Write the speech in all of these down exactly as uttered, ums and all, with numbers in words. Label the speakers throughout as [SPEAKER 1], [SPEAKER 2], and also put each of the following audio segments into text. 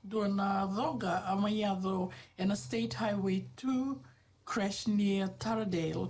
[SPEAKER 1] Dona Dhoga Amayado and a State Highway two crash near Taradale.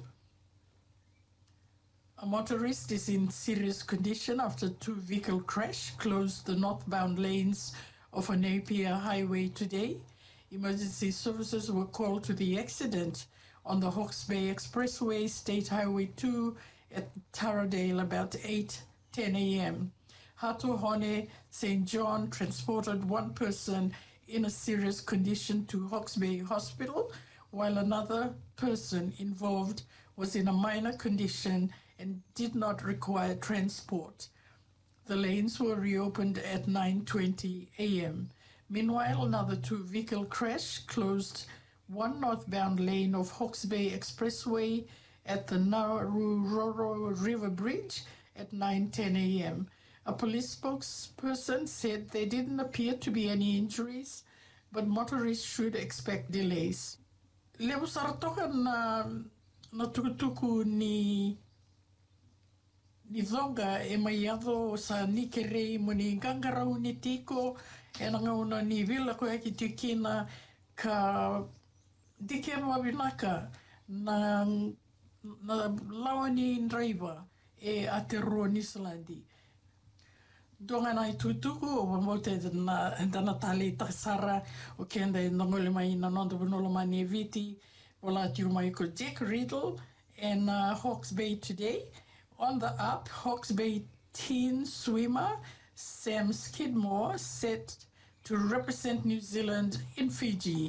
[SPEAKER 1] A motorist is in serious condition after two-vehicle crash closed the northbound lanes of a Napier highway today. Emergency services were called to the accident on the Hawke's Bay Expressway, State Highway two at Taradale about eight ten a m Hato Hone Saint John transported one person in a serious condition to Hawke's Bay Hospital, while another person involved was in a minor condition and did not require transport. The lanes were reopened at nine twenty a m Meanwhile, another two-vehicle crash closed one northbound lane of Hawke's Bay Expressway at the Naruroro River Bridge at nine ten a m A police spokesperson said there didn't appear to be any injuries, but motorists should expect delays. Leo saratoka na na tukutuku ni ni Dhoga e mai ado sa nikerei muni gangarau ni tiko e nanga una ni vila ko eki tikina ka dike mawinaka na na lawani driver e Aotearoa Nisilandi. Donga nai tutuku o mamote na dana tali takasara o kenda e nangole mai na nondo bunolo mani e viti wala tiu mai ko Jack Riddle and uh, Hawke's Bay today. On the up, Hawke's Bay teen swimmer Sam Skidmore set to represent New Zealand in Fiji.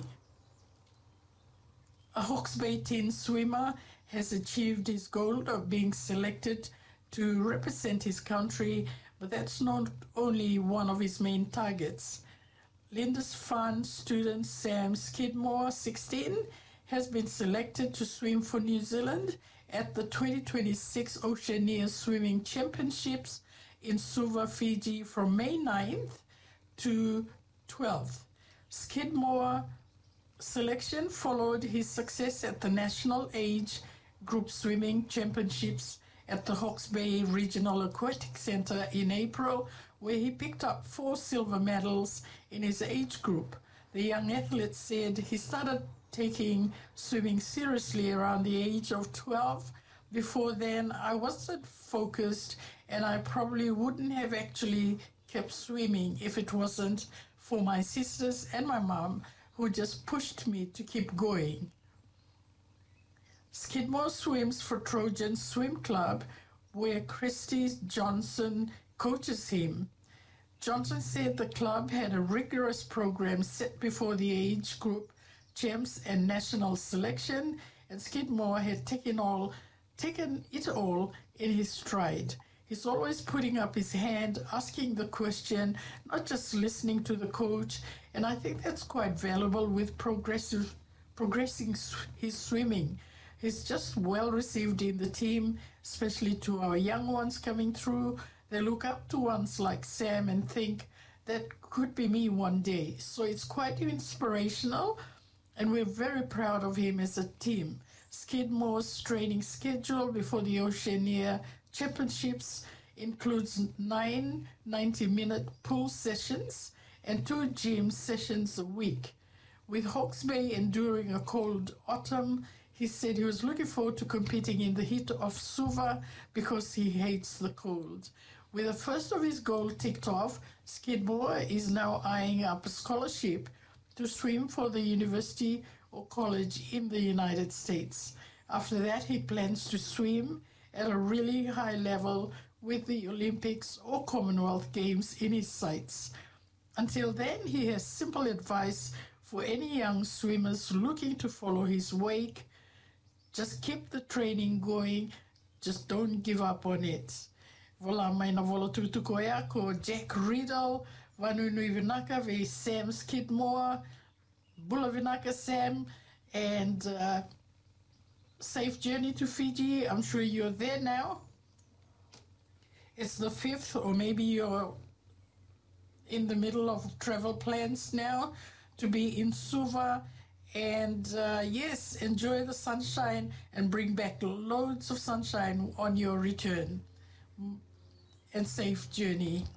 [SPEAKER 1] A Hawke's Bay teen swimmer has achieved his goal of being selected to represent his country, but that's not only one of his main targets. Lindisfarne student Sam Skidmore, sixteen, has been selected to swim for New Zealand at the twenty twenty-six Oceania Swimming Championships in Suva, Fiji from May ninth to twelfth. Skidmore selection followed his success at the National Age Group Swimming Championships at the Hawke's Bay Regional Aquatic Centre in April, where he picked up four silver medals in his age group. The young athlete said he started taking swimming seriously around the age of twelve. Before then, I wasn't focused, and I probably wouldn't have actually kept swimming if it wasn't for my sisters and my mom, who just pushed me to keep going. Skidmore swims for Trojan Swim Club, where Christy Johnson coaches him. Johnson said the club had a rigorous program set before the age group champs and national selection, and Skidmore had taken all, taken it all in his stride. He's always putting up his hand, asking the question, not just listening to the coach, and I think that's quite valuable with progressive, progressing his swimming. He's just well received in the team, especially to our young ones coming through. They look up to ones like Sam and think that could be me one day. So it's quite inspirational, and we're very proud of him as a team. Skidmore's training schedule before the Oceania Championships includes nine ninety-minute pool sessions and two gym sessions a week. With Hawke's Bay enduring a cold autumn, he said he was looking forward to competing in the heat of Suva because he hates the cold. With the first of his goals ticked off, Skidmore is now eyeing up a scholarship to swim for the university or college in the United States. After that, he plans to swim at a really high level with the Olympics or Commonwealth Games in his sights. Until then, he has simple advice for any young swimmers looking to follow his wake. Just keep the training going. Just don't give up on it. Vola mai na vola tutuko ea ko Jack Riddle, Vanunui Vinaka ve Sam Skidmore, Bula Vinaka Sam, and uh, safe journey to Fiji. I'm sure you're there now. It's the fifth, or maybe you're in the middle of travel plans now to be in Suva. And uh, yes, enjoy the sunshine and bring back loads of sunshine on your return. And safe journey.